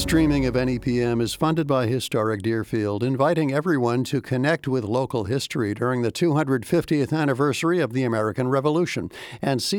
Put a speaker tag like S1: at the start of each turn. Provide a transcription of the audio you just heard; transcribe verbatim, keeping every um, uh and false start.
S1: streaming of N E P M is funded by Historic Deerfield, inviting everyone to connect with local history during the two hundred fiftieth anniversary of the American Revolution and see